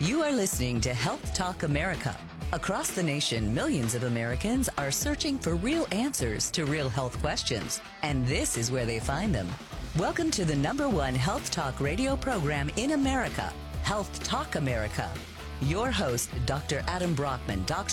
You are listening to Health Talk America. Across the nation, millions of Americans are searching for real answers to real health questions, and this is where they find them. Welcome to the #1 health talk radio program in America, Health Talk America. Your host, Dr. Adam Brockman,